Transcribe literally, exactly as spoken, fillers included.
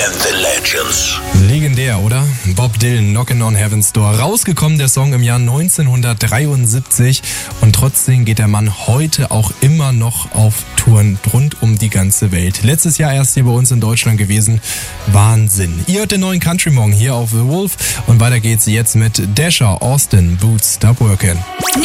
and the Legends. Legendär, oder? Bob Dylan, Knockin' on Heaven's Door. Rausgekommen der Song im Jahr neunzehnhundertdreiundsiebzig und trotzdem geht der Mann heute auch immer noch auf Touren rund um die ganze Welt. Letztes Jahr erst hier bei uns in Deutschland gewesen. Wahnsinn. Ihr hört den neuen Country Morgen hier auf The Wolf und weiter geht's jetzt mit Dasher, Austin, Boots, Stop Workin'.